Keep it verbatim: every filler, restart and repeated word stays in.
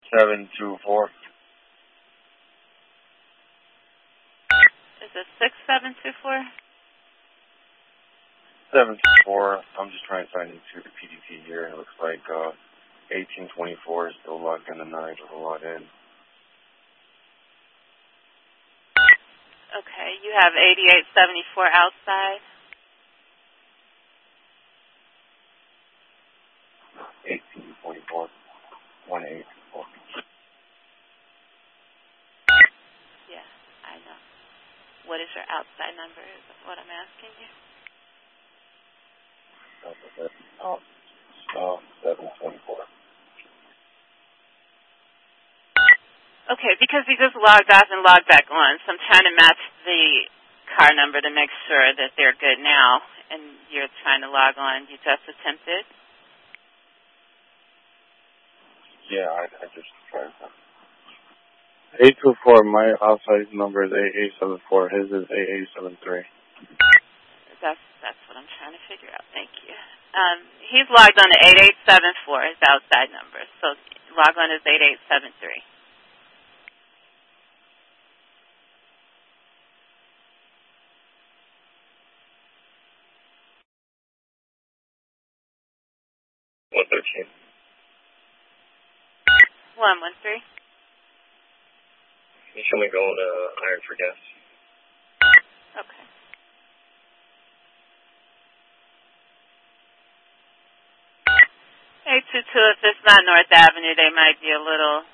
seven two four. Is it six seven two four? seven two four. I'm just trying to sign into the P D P here, and it looks like uh, eighteen twenty-four is still logged in, and nine is logged in. Okay, you have eighty-eight seventy-four outside. eighteen twenty-four. one eight four. Yeah, I know. What is your outside number is what I'm asking you. Oh, oh, seven twenty-four. Okay, because you just logged off and logged back on, so I'm trying to match the car number to make sure that they're good now, and you're trying to log on. You just attempted? Yeah, I, I just tried that. eight two four, my outside number is eight eight seven four. His is eight eight seven three. That's that's what I'm trying to figure out. Thank you. Um, he's logged on to eight eight seven four, his outside number. So log on is eight eight seven three. one thirteen. one one three. You show me going to Iron for Gas. Okay. eight two two, if it's not North Avenue, they might be a little